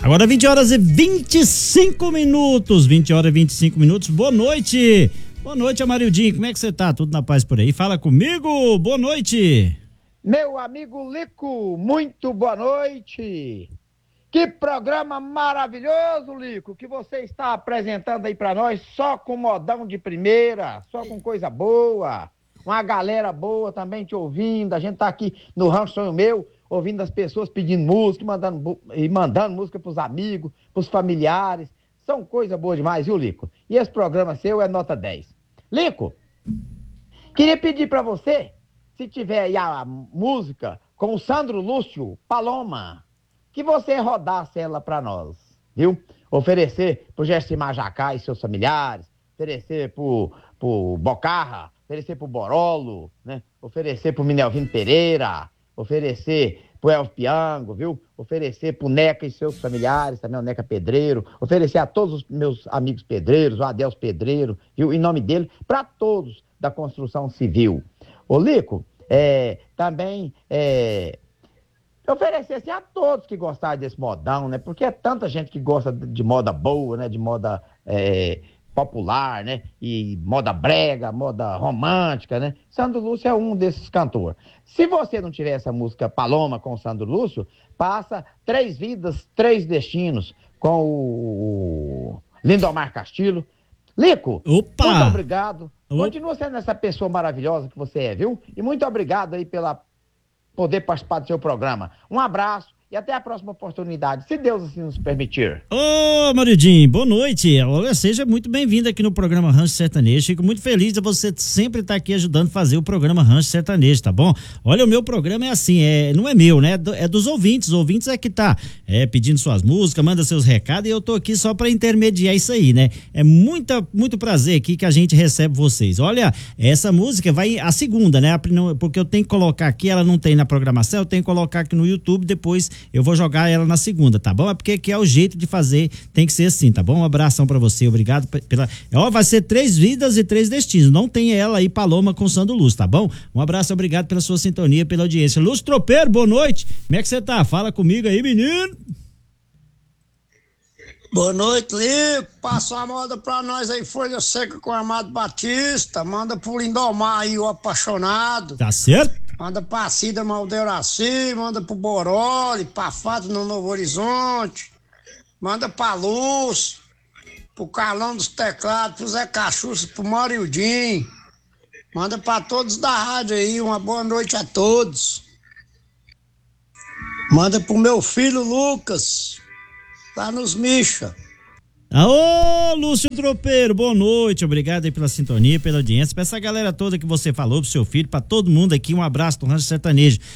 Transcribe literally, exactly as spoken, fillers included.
Agora vinte horas e vinte e cinco minutos, vinte horas e vinte e cinco minutos, boa noite. Boa noite, Amarildinho, como é que você tá? Tudo na paz por aí? Fala comigo, boa noite. Meu amigo Lico, muito boa noite. Que programa maravilhoso, Lico, que você está apresentando aí pra nós, só com modão de primeira, só com coisa boa, uma galera boa também te ouvindo, a gente tá aqui no Rancho Sonho Meu, ouvindo as pessoas pedindo música, mandando, e mandando música pros amigos, pros familiares, são coisa boa demais, viu, Lico? E esse programa seu é nota dez. Lico, queria pedir pra você, se tiver aí a música com o Sandro Lúcio, Paloma, que você rodasse ela pra nós, viu? Oferecer pro Gessimar Jacá e seus familiares, oferecer pro, pro Bocarra, oferecer pro Borolo, né? Oferecer pro Minelvino Pereira, oferecer pro Elvio Piango, viu? Oferecer pro Neca e seus familiares, também o Neca Pedreiro, oferecer a todos os meus amigos pedreiros, o Adelso Pedreiro, viu? Em nome dele, pra todos da construção civil. Ô, Lico, é, também, é... oferecer assim a todos que gostarem desse modão, né? Porque é tanta gente que gosta de moda boa, né? De moda é, popular, né? E moda brega, moda romântica, né? Sandro Lúcio é um desses cantores. Se você não tiver essa música Paloma com o Sandro Lúcio, passa Três Vidas, Três Destinos com o Lindomar Castilho. Lico, Opa! muito obrigado. Opa. Continua sendo essa pessoa maravilhosa que você é, viu? E muito obrigado aí pela poder participar do seu programa. Um abraço e até a próxima oportunidade, se Deus assim nos permitir. Ô, Maridinho, boa noite. Olha, seja muito bem-vindo aqui no programa Rancho Sertanejo. Fico muito feliz de você sempre estar aqui ajudando a fazer o programa Rancho Sertanejo, tá bom? Olha, o meu programa é assim, é, não é meu, né? É dos ouvintes. Os ouvintes é que tá é, pedindo suas músicas, manda seus recados e eu tô aqui só para intermediar isso aí, né? É muita, muito prazer aqui que a gente recebe vocês. Olha, essa música vai a segunda, né? Porque eu tenho que colocar aqui, ela não tem na programação, eu tenho que colocar aqui no YouTube, depois eu vou jogar ela na segunda, tá bom? É porque aqui é o jeito de fazer, tem que ser assim, tá bom? Um abração pra você, obrigado pela... Ó, vai ser Três Vidas e Três Destinos, não tem ela aí, Paloma com Sandro Lúcio, tá bom? Um abraço, obrigado pela sua sintonia, pela audiência. Lúcio Tropeiro, boa noite, como é que você tá? Fala comigo aí, menino. Boa noite, Lico, passa a moda pra nós aí, Folha Seca com Amado Batista, manda pro Lindomar aí, o apaixonado. Tá certo? Manda pra Cida Maldeiraci, manda pro Boroli, pra Fato no Novo Horizonte, manda pra Luz, pro Carlão dos Teclados, pro Zé Cachuça, pro Marildinho, manda pra todos da rádio aí, uma boa noite a todos. Manda pro meu filho Lucas, lá nos Micha. Ô, Lúcio Tropeiro, boa noite, obrigado aí pela sintonia, pela audiência, pra essa galera toda que você falou, pro seu filho, pra todo mundo aqui, um abraço do Rancho Sertanejo.